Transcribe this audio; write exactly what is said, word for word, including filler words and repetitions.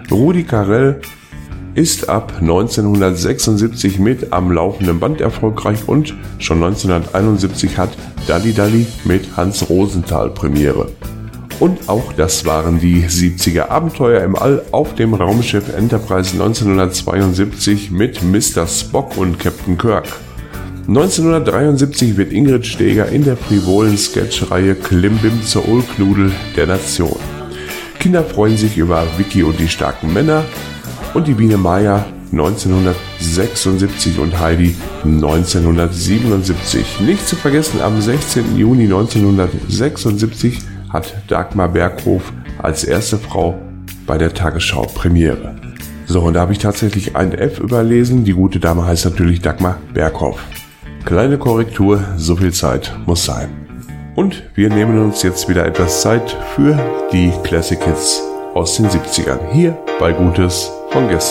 Rudi Carrell ist ab neunzehnhundertsechsundsiebzig mit Am laufenden Band erfolgreich und schon neunzehnhunderteinundsiebzig hat Dalli Dalli mit Hans Rosenthal Premiere. Und auch das waren die siebziger Abenteuer im All auf dem Raumschiff Enterprise neunzehnhundertzweiundsiebzig mit Mister Spock und Captain Kirk. neunzehnhundertdreiundsiebzig wird Ingrid Steeger in der frivolen Sketchreihe Klimbim zur Ulknudel der Nation. Kinder freuen sich über Vicky und die starken Männer und die Biene Maya neunzehnhundertsechsundsiebzig und Heidi neunzehnhundertsiebenundsiebzig. Nicht zu vergessen, am sechzehnten Juni neunzehnhundertsechsundsiebzig hat Dagmar Berghof als erste Frau bei der Tagesschau Premiere. So, und da habe ich tatsächlich ein F überlesen. Die gute Dame heißt natürlich Dagmar Berghof. Kleine Korrektur, so viel Zeit muss sein. Und wir nehmen uns jetzt wieder etwas Zeit für die Classic Hits aus den siebzigern. Hier bei Gutes von gestern.